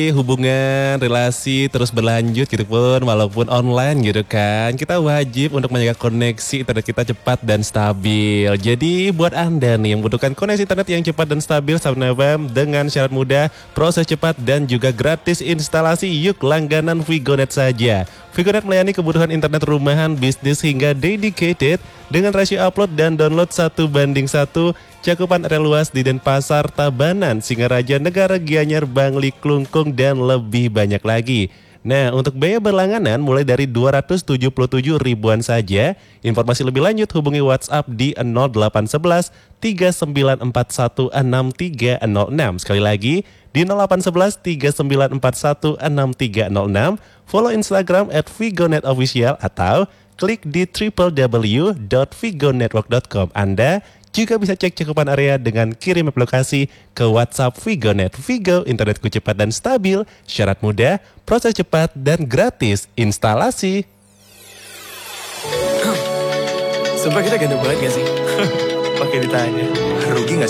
Hubungan, relasi terus berlanjut gitu pun walaupun online gitu kan. Kita wajib untuk menjaga koneksi internet kita cepat dan stabil. Jadi buat Anda nih yang membutuhkan koneksi internet yang cepat dan stabil sahabat FM dengan syarat mudah, proses cepat dan juga gratis instalasi, yuk langganan Vigonet saja. Vigonet melayani kebutuhan internet rumahan, bisnis hingga dedicated dengan rasio upload dan download 1:1. Cakupan area luas di Denpasar, Tabanan, Singaraja, Negara Gianyar, Bangli, Klungkung, dan lebih banyak lagi. Nah, untuk biaya berlangganan mulai dari 277 ribuan saja. Informasi lebih lanjut hubungi WhatsApp di 0811 3941 6306. Sekali lagi di 0811 3941 6306. Follow Instagram @vigonetofficial atau klik di www.vigonetwork.com. Anda juga bisa cek cakupan area dengan kirim aplikasi ke WhatsApp Vigonet. Vigo, internetku cepat dan stabil, syarat mudah, proses cepat dan gratis instalasi. Sumpah kita ganteng banget gak sih? Pakai ditanya. Rugi gak